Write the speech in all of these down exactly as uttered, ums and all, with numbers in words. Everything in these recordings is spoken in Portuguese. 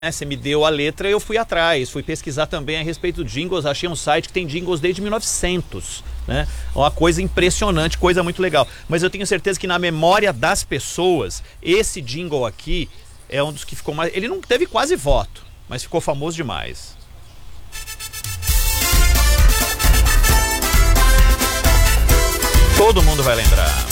Né, você me deu a letra e eu fui atrás, fui pesquisar também a respeito de jingles, achei um site que tem jingles desde mil e novecentos, né? Uma coisa impressionante, coisa muito legal. Mas eu tenho certeza que na memória das pessoas, esse jingle aqui é um dos que ficou mais... Ele não teve quase voto, mas ficou famoso demais. Todo mundo vai lembrar.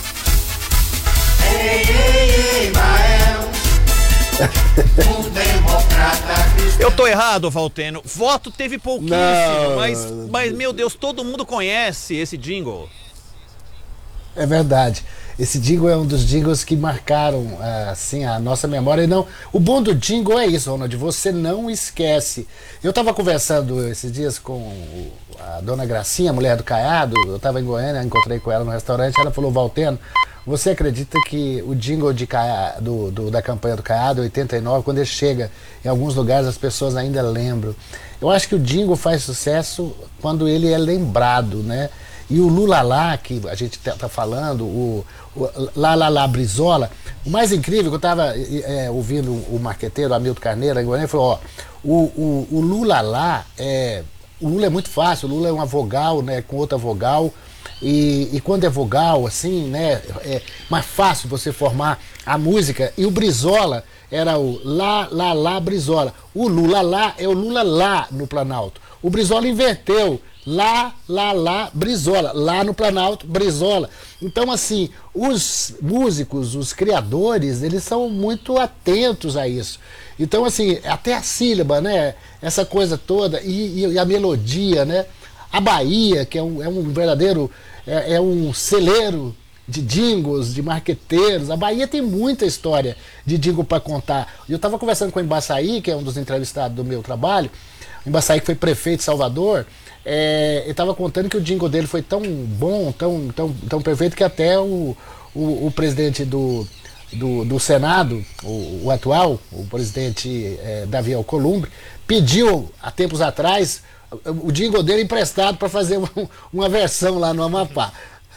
Ei, ei, ei, Mael. Um democrata cristão. Eu tô errado, Valteno. Voto teve pouquíssimo, Não. mas, mas, meu Deus, todo mundo conhece esse jingle. É verdade. Esse jingle é um dos jingles que marcaram assim, a nossa memória. E não, o bom do jingle é isso, Ronald, você não esquece. Eu estava conversando esses dias com a dona Gracinha, a mulher do Caiado. Eu estava em Goiânia, encontrei com ela no restaurante. Ela falou: Valteno, você acredita que o jingle de Caiado, do, do, da campanha do Caiado, oitenta e nove, quando ele chega em alguns lugares, as pessoas ainda lembram? Eu acho que o jingle faz sucesso quando ele é lembrado, né? E o Lula Lá, que a gente está falando, o, o Lá Lá Lá Brizola, o mais incrível que eu estava é, ouvindo o marqueteiro Hamilton Carneiro, ele falou: ó, o, o, o Lula Lá, é, o Lula é muito fácil, o Lula é uma vogal, né, com outra vogal, e, e quando é vogal, assim, né, é mais fácil você formar a música. E o Brizola era o Lá Lá Lá Brizola. O Lula Lá é o Lula Lá no Planalto. O Brizola inverteu. Lá, lá, lá, Brizola. Lá no Planalto, Brizola. Então, assim, os músicos, os criadores, eles são muito atentos a isso. Então, assim, até a sílaba, né? Essa coisa toda, e, e a melodia, né? A Bahia, que é um, é um verdadeiro, é, é um celeiro de jingles, de marqueteiros. A Bahia tem muita história de jingle para contar. Eu estava conversando com o Embaçaí, que é um dos entrevistados do meu trabalho, o Embaçaí, que foi prefeito de Salvador. É, ele estava contando que o jingle dele foi tão bom, tão, tão, tão perfeito, que até o, o, o presidente do, do, do Senado, o, o atual, o presidente é, Davi Alcolumbre, pediu há tempos atrás o jingle dele emprestado para fazer uma, uma versão lá no Amapá.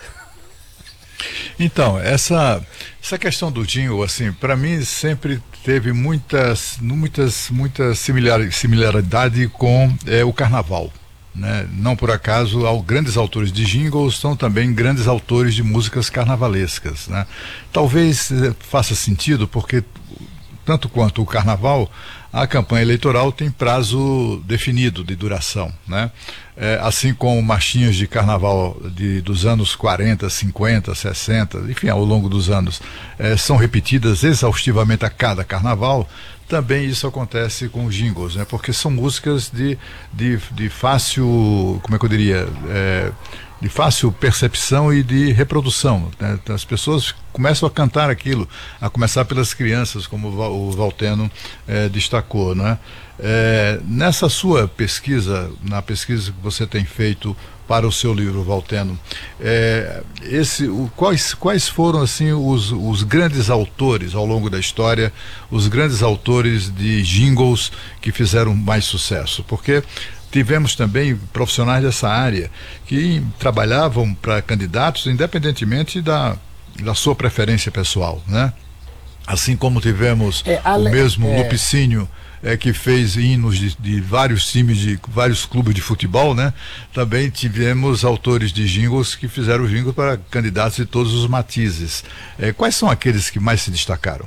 Então, essa, essa questão do jingle, assim, para mim sempre teve muitas, muitas, muita similar, similaridade com é, o carnaval. Né? Não por acaso, grandes autores de jingles são também grandes autores de músicas carnavalescas, né? Talvez faça sentido porque, tanto quanto o carnaval, a campanha eleitoral tem prazo definido de duração, né? É, assim como marchinhas de carnaval de, dos anos quarenta, cinquenta, sessenta, enfim, ao longo dos anos, é, são repetidas exaustivamente a cada carnaval. Também isso acontece com os jingles, né? Porque são músicas de, de, de fácil, como é que eu diria, é, de fácil percepção e de reprodução, né? As pessoas começam a cantar aquilo, a começar pelas crianças, como o Valteno é, destacou, né? É, nessa sua pesquisa, na pesquisa que você tem feito para o seu livro, Valteno, é, esse, o, quais, quais foram assim os, os grandes autores ao longo da história, os grandes autores de jingles que fizeram mais sucesso? Porque tivemos também profissionais dessa área que trabalhavam para candidatos independentemente da, da sua preferência pessoal, né? Assim como tivemos é, ale... o mesmo é... Lupicínio, é, que fez hinos de, de vários times, de vários clubes de futebol, né? Também tivemos autores de jingles que fizeram jingles para candidatos de todos os matizes. É, quais são aqueles que mais se destacaram?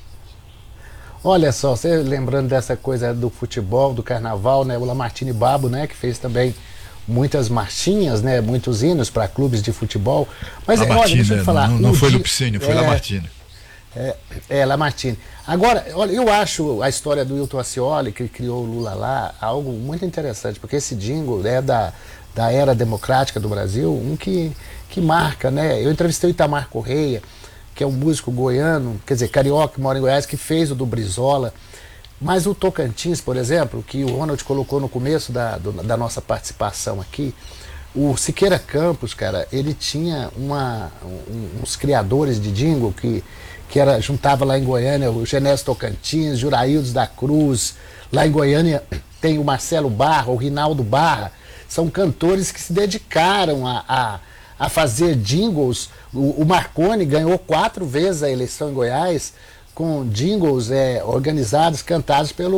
Olha só, você lembrando dessa coisa do futebol, do carnaval, né? O Lamartine Babo, né? Que fez também muitas marchinhas, né? Muitos hinos para clubes de futebol. Mas Lamartine, olha, deixa eu te falar. Não, não um foi dia... Lupicínio, foi é... Lamartine. É, é, Lamartine. Agora, olha, eu acho a história do Wilton Ascioli, que criou o Lula Lá, algo muito interessante, porque esse jingle é da, da era democrática do Brasil, um que, que marca, né? Eu entrevistei o Itamar Correia, que é um músico goiano, quer dizer, carioca, que mora em Goiás, que fez o do Brizola. Mas o Tocantins, por exemplo, que o Ronald colocou no começo da, do, da nossa participação aqui, o Siqueira Campos, cara, ele tinha uma, um, uns criadores de jingle que, que era, juntava lá em Goiânia o Genésio Tocantins, Juraildes da Cruz. Lá em Goiânia tem o Marcelo Barra, o Rinaldo Barra. São cantores que se dedicaram a, a, a fazer jingles. O, o Marconi ganhou quatro vezes a eleição em Goiás com jingles é, organizados, cantados pelo